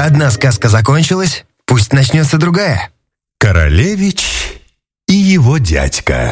Одна сказка закончилась, пусть начнется другая. Королевич и его дядька.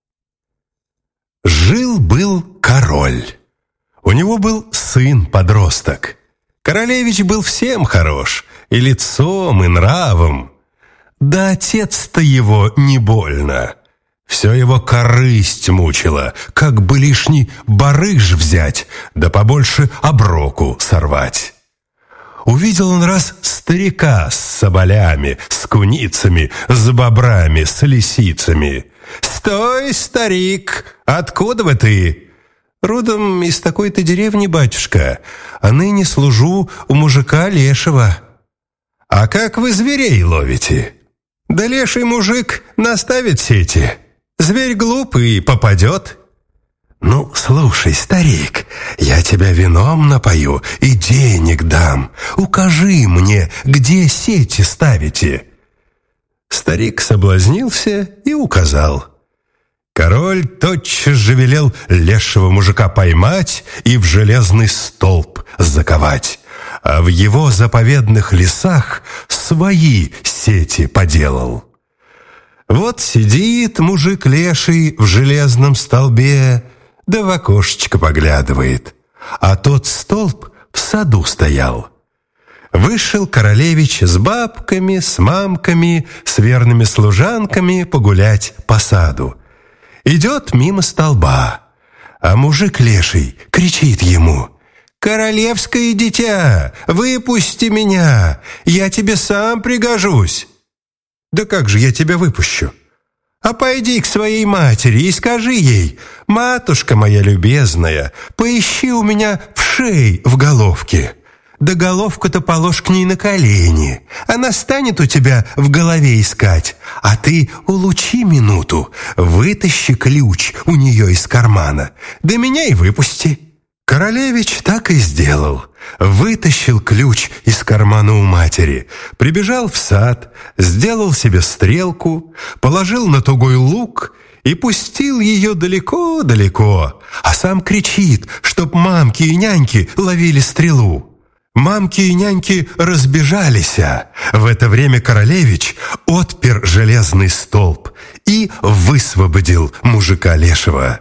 Жил-был король. У него был сын-подросток. Королевич был всем хорош, и лицом, и нравом. Да отец-то его не больно. Все его корысть мучила, как бы лишний барыш взять, да побольше оброку сорвать. Увидел он раз старика с соболями, с куницами, с бобрами, с лисицами. «Стой, старик! Откуда вы ты?» «Родом из такой-то деревни, батюшка, а ныне служу у мужика лешего». «А как вы зверей ловите?» «Да леший мужик наставит сети. Зверь глупый попадет». «Ну, слушай, старик, я тебя вином напою и денег дам. Укажи мне, где сети ставите». Старик соблазнился и указал. Король тотчас же велел лешего мужика поймать и в железный столб заковать, а в его заповедных лесах свои сети поделал. Вот сидит мужик леший в железном столбе, да в окошечко поглядывает, а тот столб в саду стоял. Вышел королевич с бабками, с мамками, с верными служанками погулять по саду. Идет мимо столба, а мужик леший кричит ему: «Королевское дитя, выпусти меня, я тебе сам пригожусь». «Да как же я тебя выпущу?» «А пойди к своей матери и скажи ей: матушка моя любезная, поищи у меня вшей в головке. Да головку-то положь к ней на колени. Она станет у тебя в голове искать, а ты улучи минуту, вытащи ключ у нее из кармана, да меня и выпусти». Королевич так и сделал. Вытащил ключ из кармана у матери, прибежал в сад, сделал себе стрелку, положил на тугой лук и пустил ее далеко-далеко, а сам кричит, чтоб мамки и няньки ловили стрелу. Мамки и няньки разбежались, а в это время королевич отпер железный столб и высвободил мужика лешего.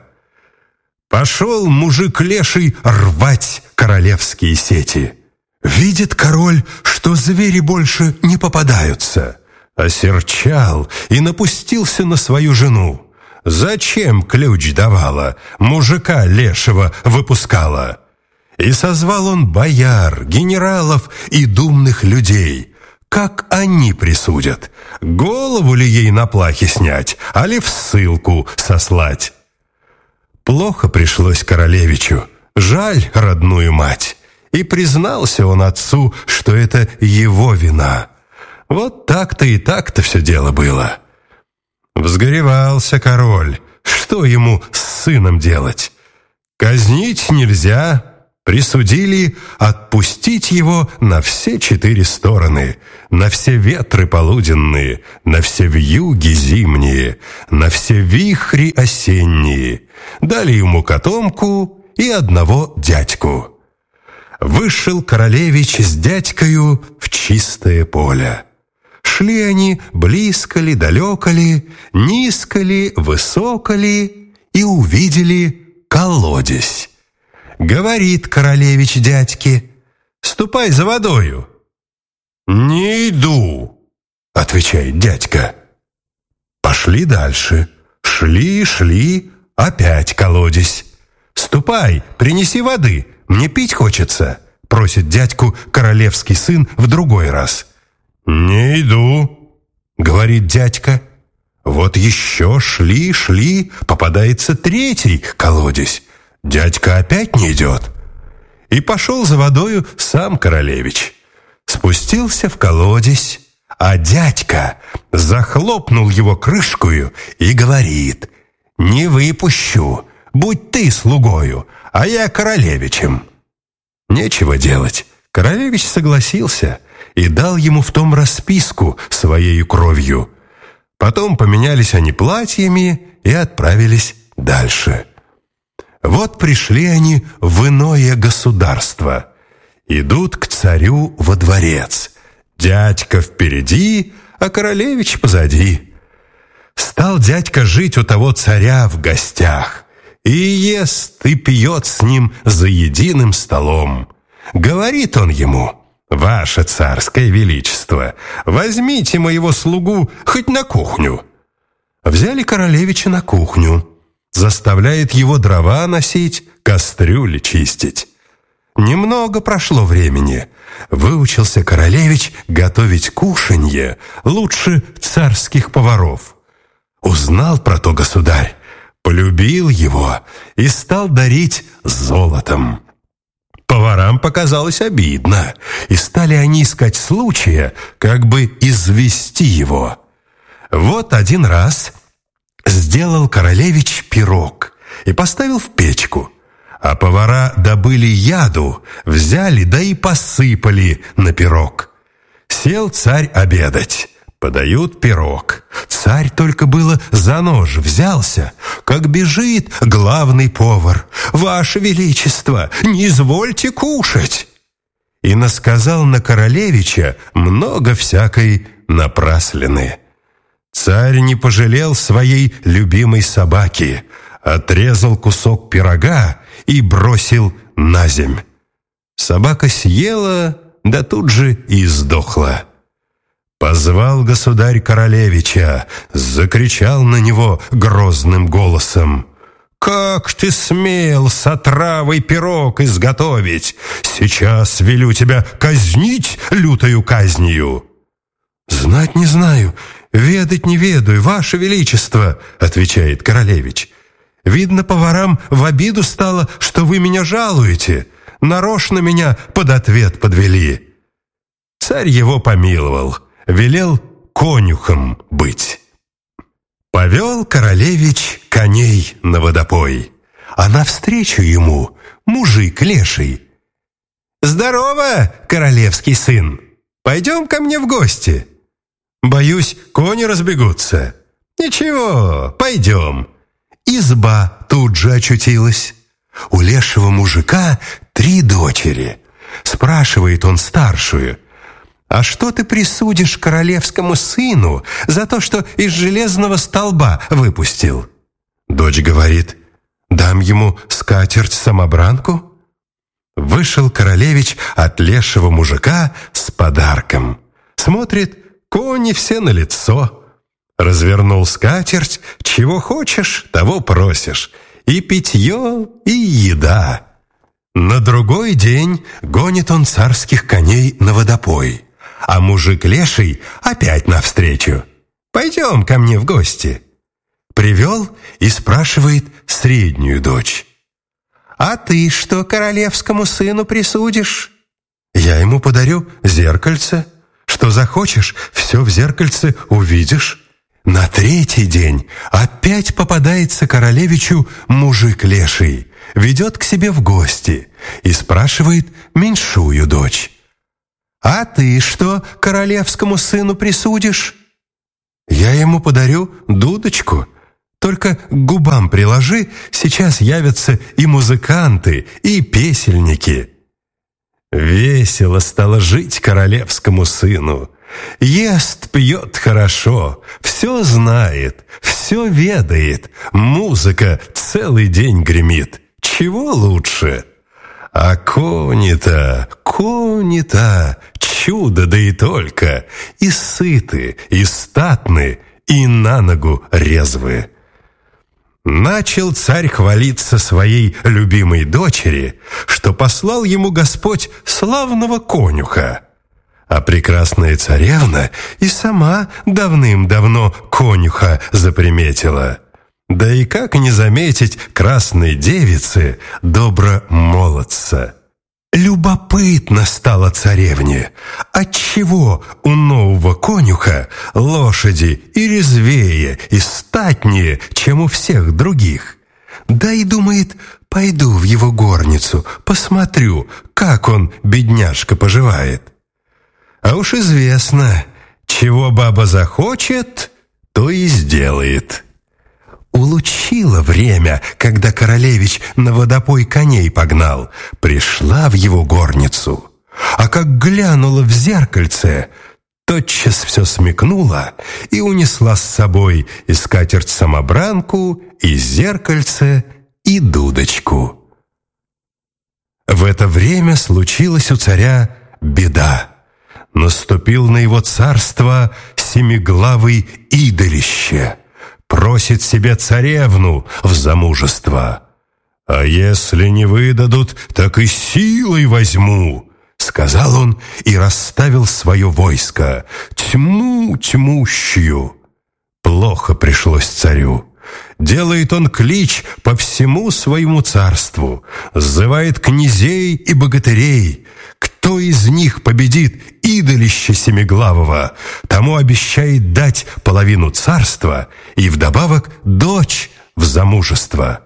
Пошел мужик леший рвать королевские сети. Видит король, что звери больше не попадаются. Осерчал и напустился на свою жену. Зачем ключ давала, мужика лешего выпускала? И созвал он бояр, генералов и думных людей. Как они присудят? Голову ли ей на плахе снять, а ли в ссылку сослать? Плохо пришлось королевичу, жаль родную мать. И признался он отцу, что это его вина. Вот так-то и так-то все дело было. Взгоревался король. Что ему с сыном делать? Казнить нельзя. Присудили отпустить его на все 4 стороны, на все ветры полуденные, на все вьюги зимние, на все вихри осенние. Дали ему котомку и одного дядьку. Вышел королевич с дядькою в чистое поле. Шли они близко ли, далеко ли, низко ли, высоко ли, и увидели колодезь. Говорит королевич дядьке: «Ступай за водою». «Не иду», — отвечает дядька. Пошли дальше. Шли, опять колодезь. «Ступай, принеси воды, мне пить хочется», — просит дядьку королевский сын в другой раз. «Не иду», — говорит дядька. Вот еще шли, попадается 3-й колодезь. Дядька опять не идет. И пошел за водою сам королевич. Спустился в колодезь, а дядька захлопнул его крышкою и говорит: «Не выпущу, будь ты слугою, а я королевичем». Нечего делать. Королевич согласился и дал ему в том расписку своею кровью. Потом поменялись они платьями и отправились дальше. Вот пришли они в иное государство. Идут к царю во дворец. Дядька впереди, а королевич позади. Стал дядька жить у того царя в гостях, и ест, и пьет с ним за единым столом. Говорит он ему: «Ваше царское величество, возьмите моего слугу хоть на кухню». Взяли королевича на кухню. Заставляет его дрова носить, кастрюли чистить. Немного прошло времени. Выучился королевич готовить кушанье лучше царских поваров. Узнал про то государь, полюбил его и стал дарить золотом. Поварам показалось обидно, и стали они искать случая, как бы извести его. Вот один раз сделал королевич пирог и поставил в печку, а повара добыли яду, взяли да и посыпали на пирог. Сел царь обедать. Подают пирог. Царь только было за нож взялся, как бежит главный повар: «Ваше величество, не извольте кушать!» И насказал на королевича много всякой напраслины. Царь не пожалел своей любимой собаки, отрезал кусок пирога и бросил на земь. Собака съела, да тут же и сдохла. Позвал государь королевича, закричал на него грозным голосом: «Как ты смел с отравой пирог изготовить? Сейчас велю тебя казнить лютою казнью!» «Знать не знаю, ведать не ведаю, ваше величество», — отвечает королевич. «Видно, поварам в обиду стало, что вы меня жалуете. Нарочно меня под ответ подвели». Царь его помиловал, велел конюхом быть. Повел королевич коней на водопой, а навстречу ему мужик леший. «Здорово, королевский сын! Пойдем ко мне в гости». «Боюсь, кони разбегутся». «Ничего, пойдем». Изба тут же очутилась. У лешего мужика 3 дочери. Спрашивает он старшую: «А что ты присудишь королевскому сыну за то, что из железного столба выпустил?» Дочь говорит: «Дам ему скатерть-самобранку». Вышел королевич от лешего мужика с подарком. Смотрит, кони все налицо. Развернул скатерть, чего хочешь, того просишь. И питье, и еда. На другой день гонит он царских коней на водопой, а мужик леший опять навстречу: «Пойдем ко мне в гости». Привел и спрашивает среднюю дочь: «А ты что королевскому сыну присудишь?» «Я ему подарю зеркальце. Что захочешь, все в зеркальце увидишь». На 3-й день опять попадается королевичу мужик леший, ведет к себе в гости и спрашивает меньшую дочь: «А ты что королевскому сыну присудишь?» «Я ему подарю дудочку. Только к губам приложи, сейчас явятся и музыканты, и песельники». Весело стало жить королевскому сыну. Ест, пьет хорошо, все знает, все ведает, музыка целый день гремит. Чего лучше? А кони-то, чудо да и только, и сыты, и статны, и на ногу резвы. Начал царь хвалиться своей любимой дочери, что послал ему Господь славного конюха. А прекрасная царевна и сама давным-давно конюха заприметила. Да и как не заметить красной девицы добромолодца? Любопытно стало царевне, отчего у нового конюха лошади и резвее, и статнее, чем у всех других. Да и думает: пойду в его горницу, посмотрю, как он, бедняжка, поживает. А уж известно, чего баба захочет, то и сделает. Улучило время, когда королевич на водопой коней погнал, пришла в его горницу. А как глянула в зеркальце, тотчас все смекнула и унесла с собой и скатерть-самобранку, и зеркальце, и дудочку. В это время случилась у царя беда. Наступил на его царство семиглавый идолище, просит себе царевну в замужество. «А если не выдадут, так и силой возьму», — сказал он и расставил свое войско, тьму тьмущую. Плохо пришлось царю. Делает он клич по всему своему царству, сзывает князей и богатырей. Кто из них победит идолище семиглавого, тому обещает дать половину царства и вдобавок дочь в замужество.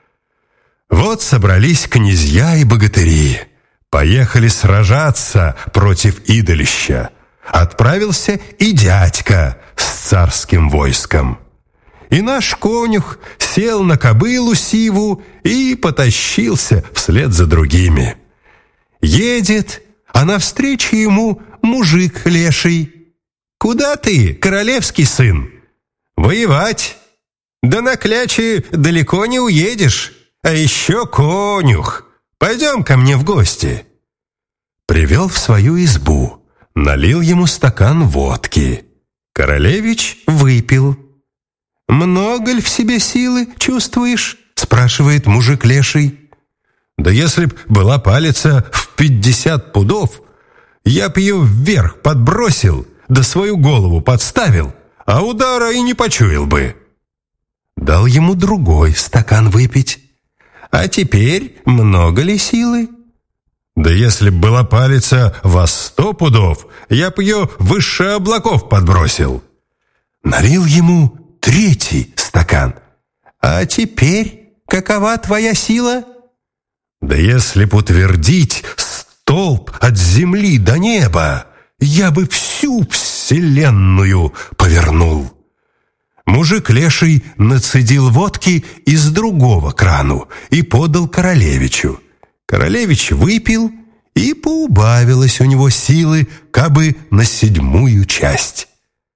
Вот собрались князья и богатыри, поехали сражаться против идолища. Отправился и дядька с царским войском. И наш конюх сел на кобылу сиву и потащился вслед за другими. Едет, а навстречу ему мужик леший. «Куда ты, королевский сын?» «Воевать. Да на кляче далеко не уедешь. А еще конюх. Пойдем ко мне в гости». Привел в свою избу, налил ему стакан водки. Королевич выпил. «Много ли в себе силы чувствуешь?» — спрашивает мужик леший. «Да если б была палица в 50 пудов, я б ее вверх подбросил, да свою голову подставил, а удара и не почуял бы». Дал ему другой стакан выпить. «А теперь много ли силы?» «Да если б была палица во 100 пудов, я б ее выше облаков подбросил». Налил ему третий стакан. «А теперь какова твоя сила?» «Да если б утвердить столб от земли до неба, я бы всю вселенную повернул». Мужик леший нацедил водки из другого крану и подал королевичу. Королевич выпил, и поубавилось у него силы кабы на 7 часть.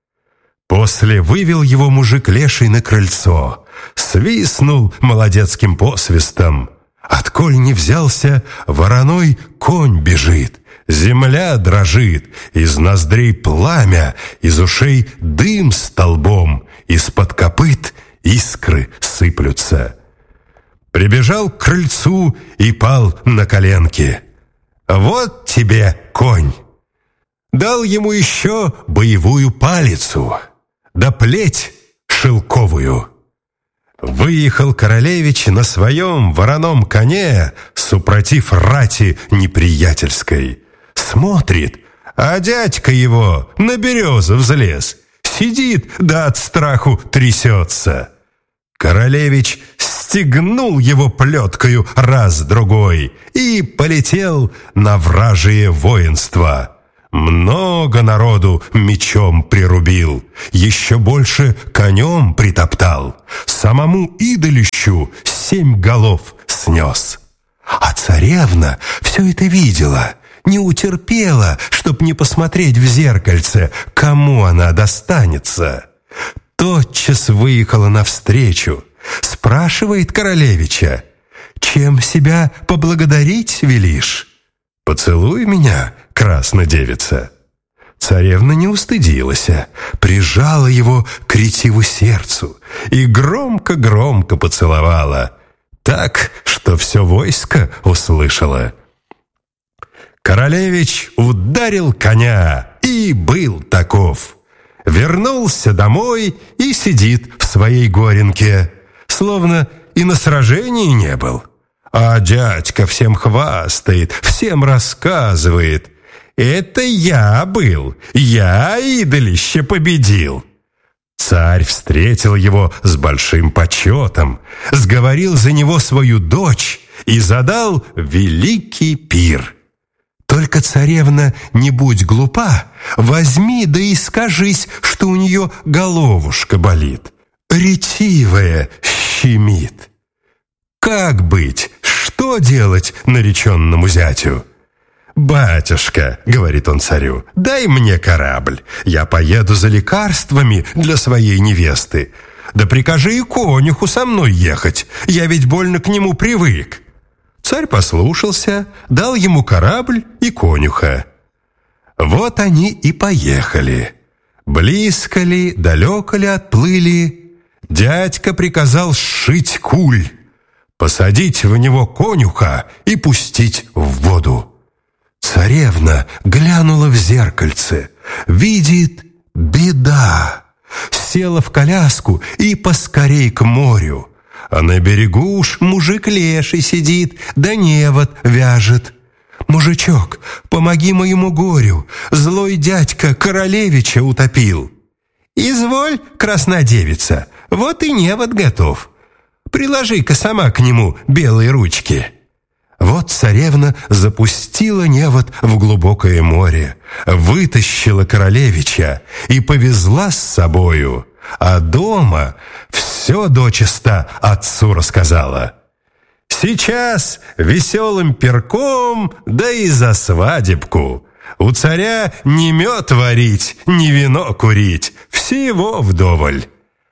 После вывел его мужик леший на крыльцо, свистнул молодецким посвистом. Отколь не взялся, вороной конь бежит, земля дрожит, из ноздрей пламя, из ушей дым столбом, из-под копыт искры сыплются. Прибежал к крыльцу и пал на коленки. «Вот тебе конь!» Дал ему еще боевую палицу, да плеть шелковую. Выехал королевич на своем вороном коне, супротив рати неприятельской. Смотрит, а дядька его на березу взлез, сидит, да от страху трясется. Королевич стегнул его плеткою раз-другой и полетел на вражие воинство. Много народу мечом прирубил, еще больше конем притоптал, самому идолищу 7 голов снес. А царевна все это видела, не утерпела, чтоб не посмотреть в зеркальце, кому она достанется. Тотчас выехала навстречу, спрашивает королевича: «Чем себя поблагодарить велишь?» «Поцелуй меня, краснодевица». Царевна не устыдилась, прижала его к ретиву сердцу и громко-громко поцеловала, так, что все войско услышало. Королевич ударил коня и был таков. Вернулся домой и сидит в своей горенке, словно и на сражении не был. А дядька всем хвастает, всем рассказывает: «Это я был, я идолище победил». Царь встретил его с большим почетом, сговорил за него свою дочь и задал великий пир. Только, царевна, не будь глупа, возьми да и скажись, что у нее головушка болит, ретивая щемит. Как быть, что делать нареченному зятю? «Батюшка, — говорит он царю, — дай мне корабль. Я поеду за лекарствами для своей невесты. Да прикажи и конюху со мной ехать. Я ведь больно к нему привык». Царь послушался, дал ему корабль и конюха. Вот они и поехали. Близко ли, далеко ли отплыли, дядька приказал сшить куль, посадить в него конюха и пустить в воду. Царевна глянула в зеркальце, видит — беда. Села в коляску и поскорей к морю. А на берегу уж мужик леший сидит, да невод вяжет. «Мужичок, помоги моему горю, злой дядька королевича утопил». «Изволь, краснодевица, вот и невод готов. Приложи-ка сама к нему белые ручки». Вот царевна запустила невод в глубокое море, вытащила королевича и повезла с собою, а дома все дочисто отцу рассказала. Сейчас веселым перком, да и за свадебку. У царя ни мед варить, ни вино курить, всего вдоволь.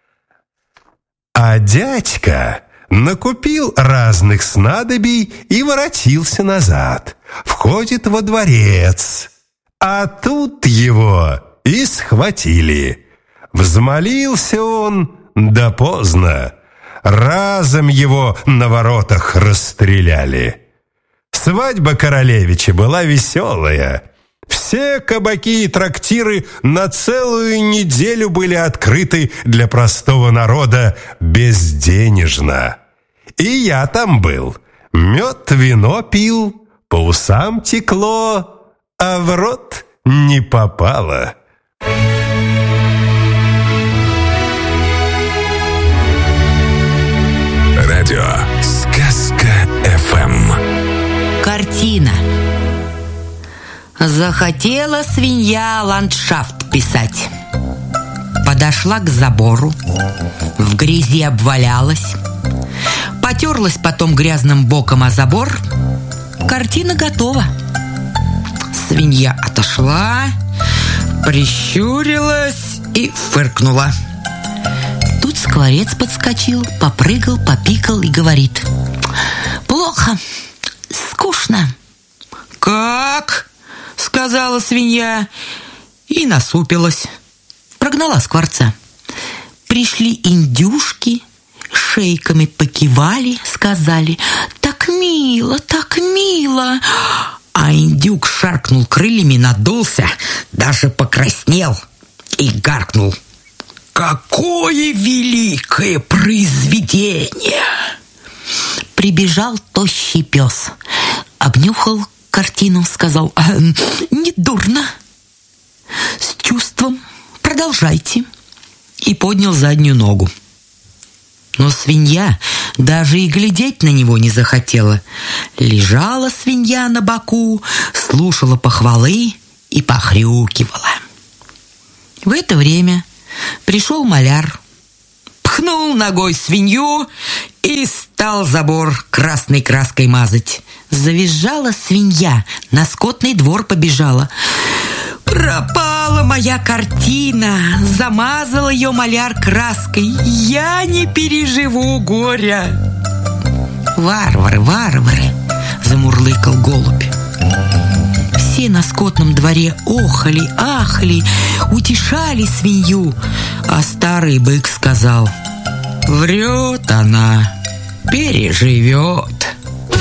А дядька накупил разных снадобий и воротился назад. Входит во дворец, а тут его и схватили. Взмолился он, да поздно. Разом его на воротах расстреляли. Свадьба королевича была веселая. Все кабаки и трактиры на целую неделю были открыты для простого народа безденежно. И я там был. Мед, вино пил, по усам текло, а в рот не попало. Радио «Сказка ФМ». Картина. Захотела свинья ландшафт писать. Подошла к забору, в грязи обвалялась, потерлась потом грязным боком о забор. Картина готова. Свинья отошла, прищурилась и фыркнула. Тут скворец подскочил, попрыгал, попикал и говорит: «Плохо, скучно». «Как?» — сказала свинья и насупилась. Прогнала скворца. Пришли индюшки, шейками покивали, сказали: «Так мило, так мило». А индюк шаркнул крыльями, надулся, даже покраснел и гаркнул: «Какое великое произведение!» Прибежал тощий пес, обнюхал картину, сказал: «Недурно, с чувством, продолжайте», и поднял заднюю ногу. Но свинья даже и глядеть на него не захотела. Лежала свинья на боку, слушала похвалы и похрюкивала. В это время пришел маляр, пхнул ногой свинью и стал забор красной краской мазать. Завизжала свинья, на скотный двор побежала. «Пропала моя картина, замазал ее маляр краской, я не переживу горя». «Варвары, варвары!» — замурлыкал голубь. Все на скотном дворе охали, ахали, утешали свинью, а старый бык сказал: «Врет она, переживет».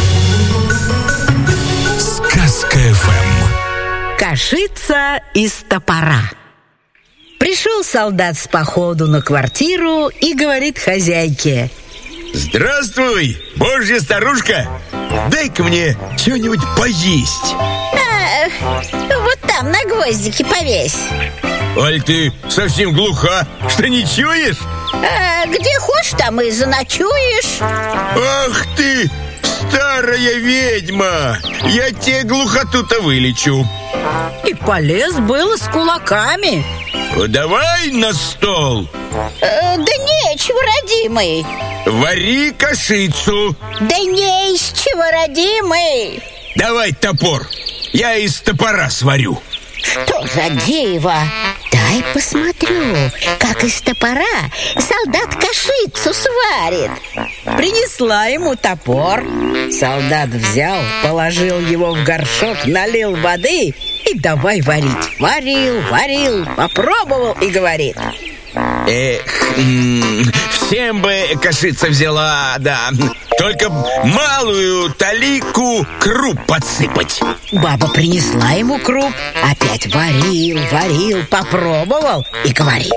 Сказка ФМ. Кашица из топора. Пришел солдат с походу на квартиру и говорит хозяйке: «Здравствуй, божья старушка! Дай-ка мне что-нибудь поесть!» Вот там на гвоздике повесь. Аль ты совсем глуха, что не чуешь? Где хочешь, там и заночуешь. Ах ты, старая ведьма! Я тебе глухоту-то вылечу. И полез было с кулаками. Давай на стол. Да нечего, родимый. Вари кашицу. Да не из чего, родимый. Давай топор. я из топора сварю. Что за диво? Дай посмотрю, как из топора солдат кашицу сварит. Принесла ему топор. Солдат взял, положил его в горшок, налил воды и давай варить. Варил, попробовал и говорит: всем бы кашица взяла, да. Только малую талику круп подсыпать. Баба принесла ему круп, опять варил, попробовал и говорит: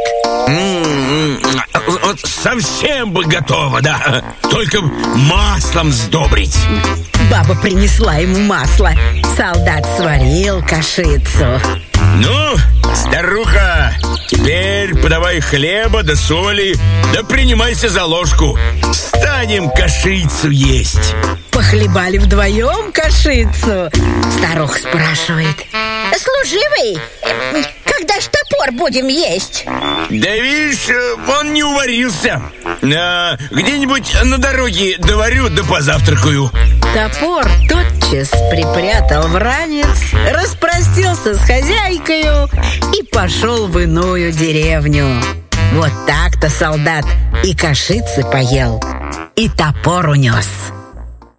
вот совсем бы готово, да. Только маслом сдобрить. Баба принесла ему масло. Солдат сварил кашицу. Ну, старуха, теперь подавай хлеба да соли, да принимайся за ложку. Станем кашицу есть. Похлебали вдвоем кашицу. Старуха спрашивает: Служивый, когда ж топор будем есть? Да видишь, он не уварился. Где-нибудь на дороге доварю да позавтракаю. Топор тотчас припрятал в ранец, распростился с хозяйкою и пошел в иную деревню. Вот так-то солдат и кашицы поел, и топор унес.